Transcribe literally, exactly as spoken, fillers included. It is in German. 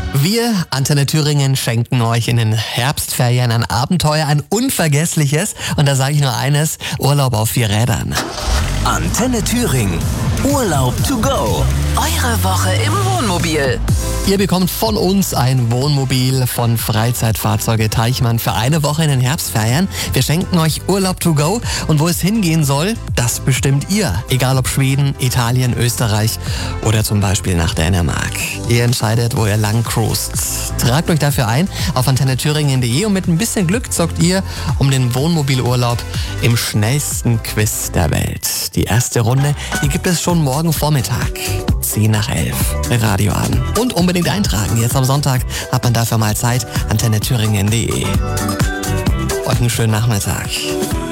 Wir, Antenne Thüringen, schenken euch in den Herbstferien ein Abenteuer, ein unvergessliches. Und da sage ich nur eines, Urlaub auf vier Rädern. Antenne Thüringen, Urlaub to go. Eure Woche im Wohnmobil. Ihr bekommt von uns ein Wohnmobil von Freizeitfahrzeuge Teichmann für eine Woche in den Herbstferien. Wir schenken euch Urlaub to go und wo es hingehen soll, das bestimmt ihr. Egal ob Schweden, Italien, Österreich oder zum Beispiel nach Dänemark. Ihr entscheidet, wo ihr lang cruist. Tragt euch dafür ein auf antenne thüringen punkt de und mit ein bisschen Glück zockt ihr um den Wohnmobilurlaub im schnellsten Quiz der Welt. Die erste Runde, die gibt es schon morgen Vormittag. zehn nach elf. Radio an. Und unbedingt eintragen. Jetzt am Sonntag hat man dafür mal Zeit. antenne thüringen punkt de. Euch einen schönen Nachmittag.